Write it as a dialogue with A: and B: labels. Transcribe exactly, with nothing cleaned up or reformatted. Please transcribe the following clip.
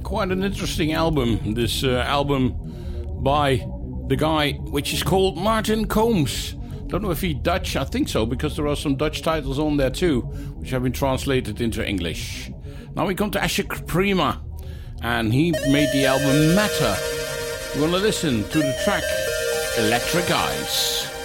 A: quite an interesting album. This uh, album by the guy which is called Martin Combs. Don't know if he's Dutch. I think so, because there are some Dutch titles on there too, which have been translated into English. Now we come to Ashik Prima, and he made the album Matter. We're going to listen to the track Electric Eyes.